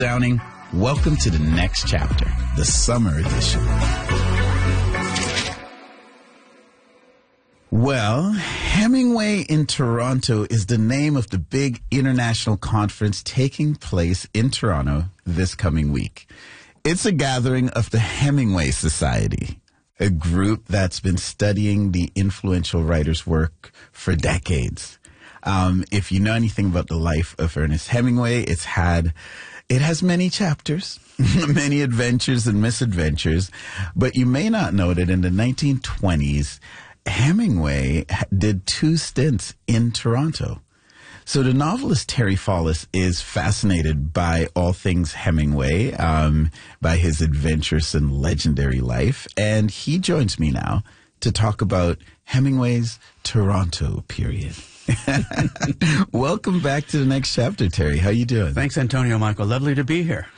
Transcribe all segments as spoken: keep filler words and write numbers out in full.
Downing, welcome to the next chapter, the summer edition. Well, Hemingway in Toronto is the name of the big international conference taking place in Toronto this coming week. It's a gathering of the Hemingway Society, a group that's been studying the influential writer's work for decades. Um, if you know anything about the life of Ernest Hemingway, it's had, it has many chapters, many adventures and misadventures, but you may not know that in the nineteen twenties, Hemingway did two stints in Toronto. So the novelist Terry Fallis is fascinated by all things Hemingway, um, by his adventurous and legendary life, and he joins me now to talk about Hemingway's Toronto period. Welcome back to the next chapter, Terry. How you doing? Thanks, Antonio Michael. Lovely to be here.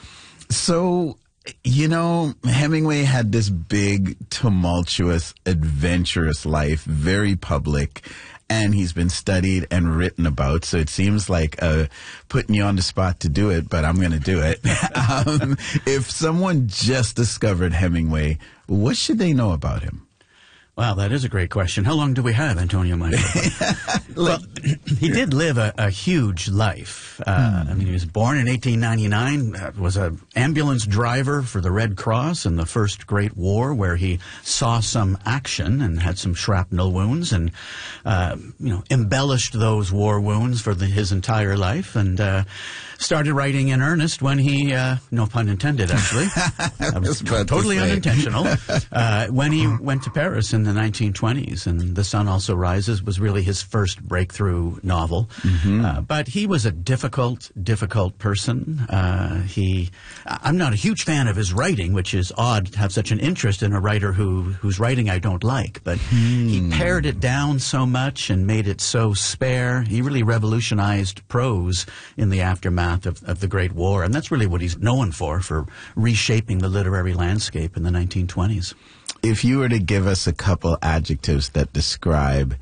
So, you know, Hemingway had this big, tumultuous, adventurous life, very public, and he's been studied and written about. So it seems like uh, putting you on the spot to do it, but I'm going to do it. um, if someone just discovered Hemingway, what should they know about him? Wow, that is a great question. How long do we have, Antonio Michael? Well, he did live a, a huge life. Uh, hmm. I mean, he was born in eighteen ninety-nine, uh, was an ambulance driver for the Red Cross in the First Great War, where he saw some action and had some shrapnel wounds and, uh, you know, embellished those war wounds for the, his entire life, and uh, started writing in earnest when he, uh, no pun intended, actually, uh, was totally to unintentional, uh, when he went to Paris in the nineteen twenties, and The Sun Also Rises was really his first breakthrough novel. Mm-hmm. Uh, but he was a difficult, difficult person. Uh, he, I'm not a huge fan of his writing, which is odd to have such an interest in a writer who whose writing I don't like. But mm. he pared it down so much and made it so spare. He really revolutionized prose in the aftermath of, of the Great War, and that's really what he's known for, for reshaping the literary landscape in the nineteen twenties. If you were to give us a couple adjectives that describe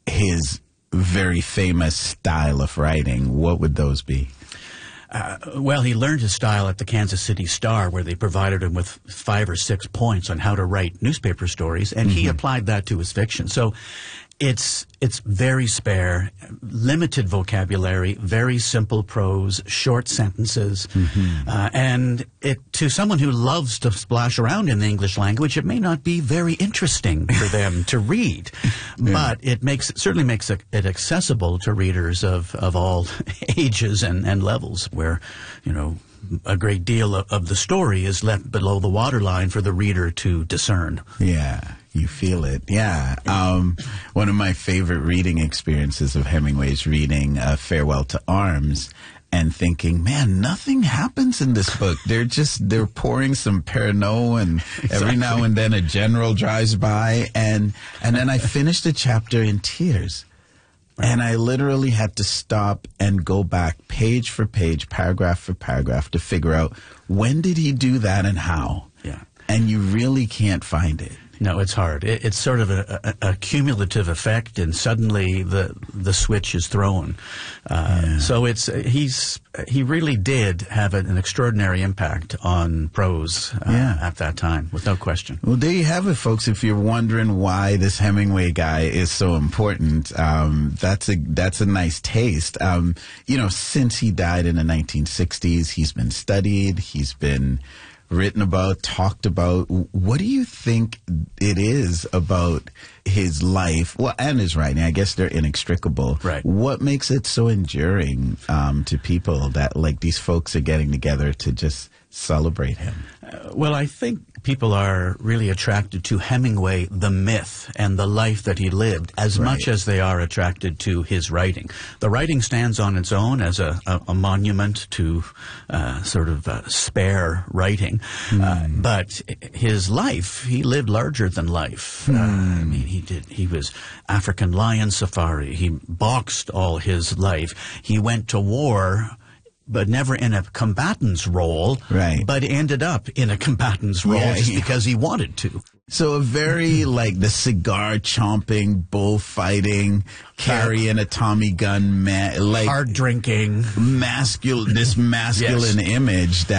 his very famous style of writing, what would those be? Uh, well, he learned his style at the Kansas City Star, where they provided him with five or six points on how to write newspaper stories, and mm-hmm. he applied that to his fiction. So it's it's very spare, limited vocabulary, very simple prose, short sentences, mm-hmm. uh, and it to someone who loves to splash around in the English language, it may not be very interesting for them to read, yeah. but it makes certainly makes it accessible to readers of of all ages and and levels, where, you know, a great deal of, of the story is left below the waterline for the reader to discern. Yeah, you feel it. Yeah. Um, one of my favorite reading experiences of Hemingway's reading uh, Farewell to Arms and thinking, man, nothing happens in this book. They're just, they're pouring some Pernod, and exactly. every now and then a general drives by, and, and then I finished the chapter in tears. And I literally had to stop and go back page for page, paragraph for paragraph to figure out when did he do that and how. Yeah. And you really can't find it. No, it's hard. It, it's sort of a, a, a cumulative effect, and suddenly the the switch is thrown. Uh, yeah. So it's he's he really did have an extraordinary impact on prose uh, yeah. at that time, without question. Well, there you have it, folks. If you're wondering why this Hemingway guy is so important, um, that's a that's a nice taste. Um, you know, since he died in the nineteen sixties, he's been studied. He's been written about, talked about. What do you think it is about his life, well, and his writing? I guess they're inextricable. Right. What makes it so enduring um, to people that, like, these folks are getting together to just celebrate him? Uh, well, I think people are really attracted to Hemingway, the myth, and the life that he lived, as right. much as they are attracted to his writing. The writing stands on its own as a, a, a monument to uh, sort of uh, spare writing. Mm. Uh, but his life, he lived larger than life. Mm. Uh, I mean, he did. He was African lion safari. He boxed all his life. He went to war, but never in a combatant's role, right. but ended up in a combatant's role yeah, just because he wanted to. So a very, like, the cigar chomping, bullfighting, carrying a Tommy gun, ma- like hard drinking, masculine, this masculine yes. image that